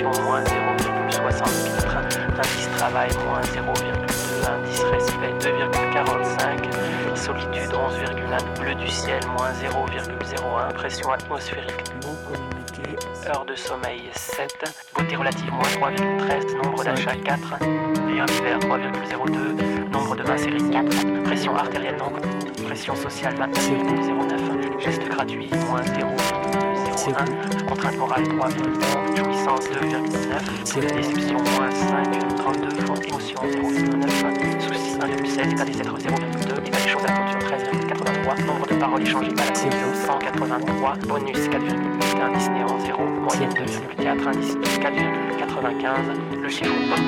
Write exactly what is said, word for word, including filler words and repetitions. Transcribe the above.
Éducation, moins zéro virgule soixante-quatre. Indice travail, moins zéro virgule deux. Indice respect, deux virgule quarante-cinq. Solitude, onze virgule un. Bleu du ciel, moins zéro virgule zéro un. Pression atmosphérique, non communiquée. Heure de sommeil, sept. Beauté relative, moins trois virgule treize. Nombre d'achats, quatre. Rayon d'hiver, trois virgule zéro deux. Nombre de mains série, quatre. Pression artérielle, non. Pression sociale, vingt-neuf virgule zéro neuf. Geste gratuit, moins zéro virgule zéro un. Contrainte morale, trois virgule onze. Jouissance, deux virgule neuf. Déception, moins cinq virgule trente-deux. Fond émotion, zéro virgule neuf. Soucis, un virgule seize. État des êtres, zéro virgule deux. État des choses à la culture, treize virgule quatre-vingt-trois. Nombre de paroles échangées par la communion, cent quatre-vingt-trois. Bonus, quatre virgule huit. Indice néant, zéro. Moyenne, deux virgule quatre. Indice, quatre virgule quatre-vingt-quinze. Le chiffre